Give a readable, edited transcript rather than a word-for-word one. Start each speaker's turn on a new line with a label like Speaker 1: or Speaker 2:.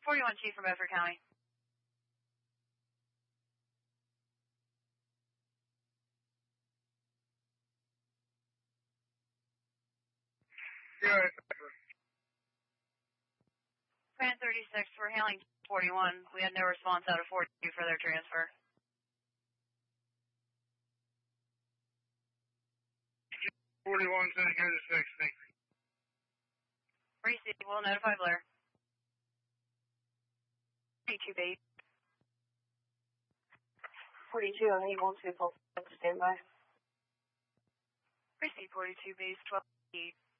Speaker 1: 41 Chief from Bedford County.
Speaker 2: Yeah,
Speaker 1: Command 36, we're hailing 41. We had no response out of 42 for their transfer.
Speaker 2: 41 said to go to 6, thank you.
Speaker 1: Receive, we'll notify Blair. 42 base.
Speaker 3: 42 on Eagle 2 full standby.
Speaker 1: Receive 42 base 12.